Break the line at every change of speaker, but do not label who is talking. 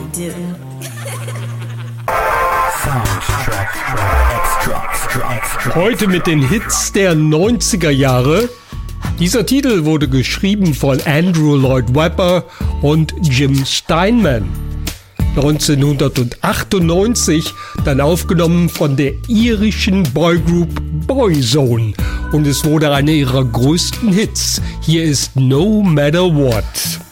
do.
Heute mit den Hits der 90er Jahre. Dieser Titel wurde geschrieben von Andrew Lloyd Webber und Jim Steinman. 1998 dann aufgenommen von der irischen Boygroup Boyzone und es wurde einer ihrer größten Hits. Hier ist No Matter What.